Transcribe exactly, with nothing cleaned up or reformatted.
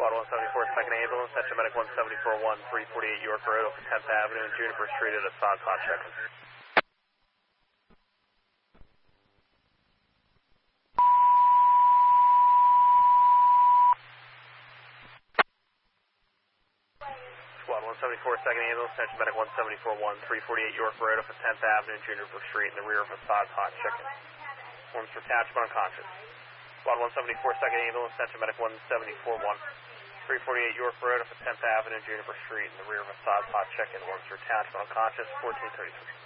Squad one seventy-four, second ambulance, Central Medic one seventy-four one, three forty-eight York Road, off tenth Avenue and Juniper Street at a sod pot check-in. Squad one seventy-four, second ambulance, Central Medic one seventy-four one, three forty-eight York Road, off tenth Avenue and Juniper Street in the rear of a sod pot check-in. Forms for attachment unconscious. Squad one seventy-four, second ambulance, Central Medic one seventy-four one, three forty-eight York Road, off tenth Avenue and Juniper Street in the rear of a sod pot check-in. Forms for attachment unconscious, fourteen thirty-three.